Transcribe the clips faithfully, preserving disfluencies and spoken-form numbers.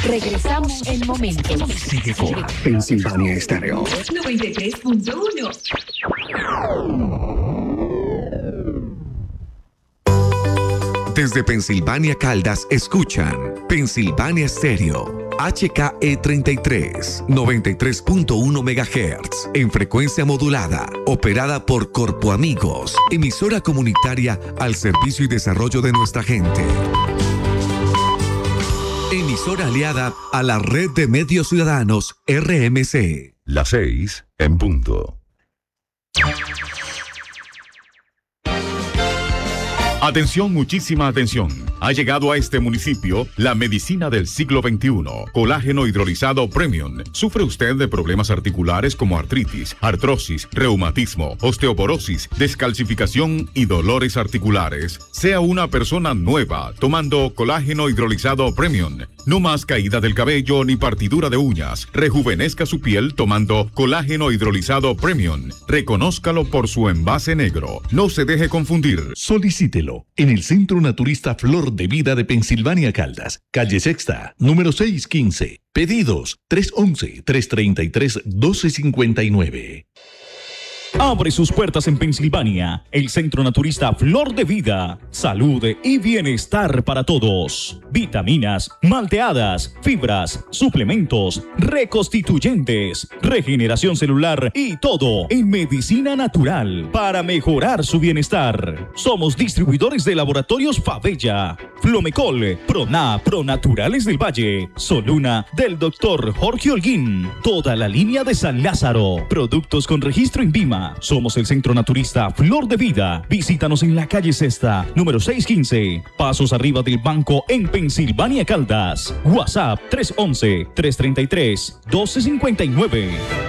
Regresamos en momentos. Sigue con Pensilvania Estéreo noventa y tres punto uno. Desde Pensilvania Caldas escuchan Pensilvania Estéreo, H K E treinta y tres, noventa y tres punto uno megahertz, en frecuencia modulada, operada por Corpo Amigos, emisora comunitaria al servicio y desarrollo de nuestra gente. Emisora aliada a la Red de Medios Ciudadanos, R M C. Las seis en punto. Atención, muchísima atención. Ha llegado a este municipio la medicina del siglo veintiuno. Colágeno hidrolizado Premium. ¿Sufre usted de problemas articulares como artritis, artrosis, reumatismo, osteoporosis, descalcificación y dolores articulares? Sea una persona nueva tomando colágeno hidrolizado Premium. No más caída del cabello ni partidura de uñas. Rejuvenezca su piel tomando colágeno hidrolizado Premium. Reconózcalo por su envase negro. No se deje confundir. Solicítelo en el Centro Naturista Flor de Vida de Pensilvania Caldas, calle Sexta, número seiscientos quince. Pedidos tres once, tres treinta y tres, doce cincuenta y nueve. Abre sus puertas en Pensilvania, el Centro Naturista Flor de Vida. Salud y bienestar para todos. Vitaminas, malteadas, fibras, suplementos, reconstituyentes, regeneración celular y todo en medicina natural para mejorar su bienestar. Somos distribuidores de laboratorios Favella, Flomecol, Proná, Pronaturales del Valle, Soluna del doctor Jorge Holguín, toda la línea de San Lázaro, productos con registro en Vima. Somos el Centro Naturista Flor de Vida. Visítanos en la calle Sexta, número seiscientos quince, pasos arriba del banco en Pensilvania Caldas. WhatsApp tres once, tres treinta y tres, doce cincuenta y nueve.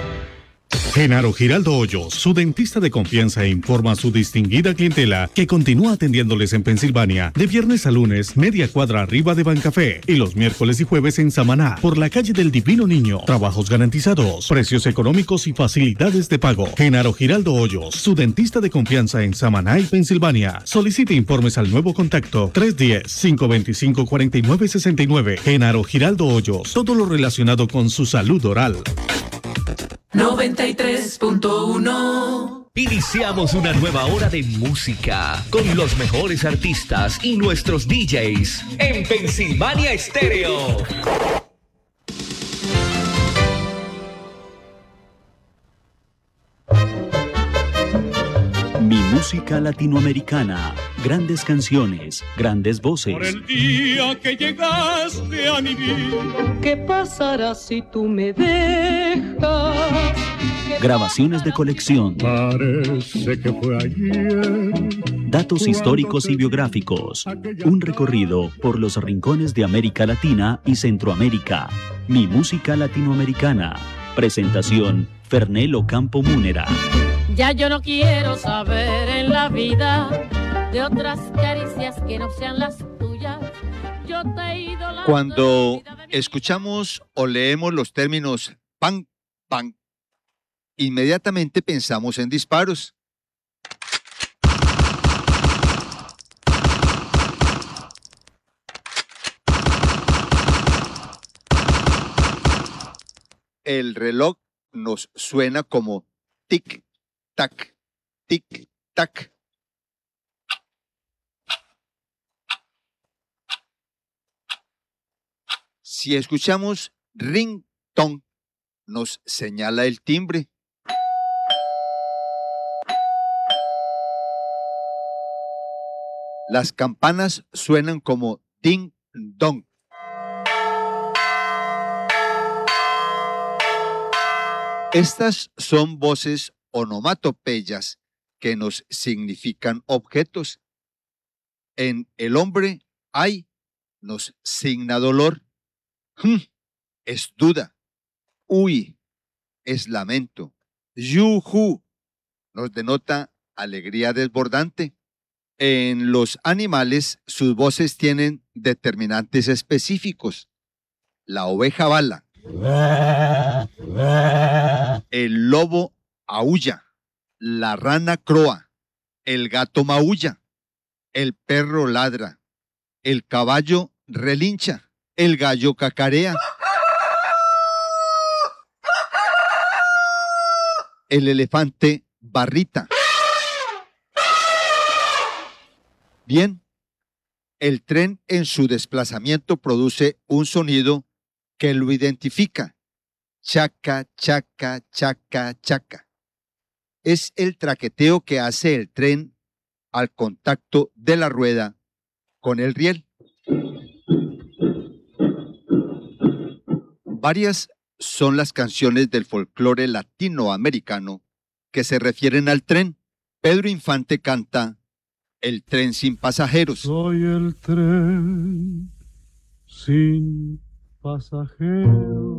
Genaro Giraldo Hoyos, su dentista de confianza, informa a su distinguida clientela que continúa atendiéndoles en Pensilvania de viernes a lunes, media cuadra arriba de Bancafé, y los miércoles y jueves en Samaná, por la calle del Divino Niño. Trabajos garantizados, precios económicos y facilidades de pago. Genaro Giraldo Hoyos, su dentista de confianza en Samaná y Pensilvania. Solicite informes al nuevo contacto tres uno cero, cinco dos cinco, cuatro nueve seis nueve. Genaro Giraldo Hoyos, todo lo relacionado con su salud oral. noventa y tres punto uno. Iniciamos una nueva hora de música con los mejores artistas y nuestros D Js en Pensilvania Estéreo. Mi música latinoamericana. Grandes canciones, grandes voces. Por el día que llegaste a mi vida, ¿qué pasará si tú me dejas? Grabaciones de colección. Parece que fue ayer. Datos históricos y biográficos. Un recorrido por los rincones de América Latina y Centroamérica. Mi música latinoamericana. Presentación, Fernel Ocampo Múnera. Ya yo no quiero saber en la vida de otras caricias que no sean las tuyas. Yo te he ido. Cuando escuchamos o leemos los términos pan, pan, inmediatamente pensamos en disparos. El reloj nos suena como tic, tac, tic, tac. Si escuchamos ring, ton, nos señala el timbre. Las campanas suenan como ding, dong. Estas son voces onomatopeyas que nos significan objetos. En el hombre hay, nos signa dolor. Hm, es duda. Uy, es lamento. Yuhu, nos denota alegría desbordante. En los animales, sus voces tienen determinantes específicos. La oveja bala. El lobo aúlla. La rana croa. El gato maulla. El perro ladra. El caballo relincha. El gallo cacarea. El elefante barrita. Bien, el tren en su desplazamiento produce un sonido que lo identifica. Chaca, chaca, chaca, chaca. Es el traqueteo que hace el tren al contacto de la rueda con el riel. Varias son las canciones del folclore latinoamericano que se refieren al tren. Pedro Infante canta El tren sin pasajeros. Soy el tren sin pasajeros.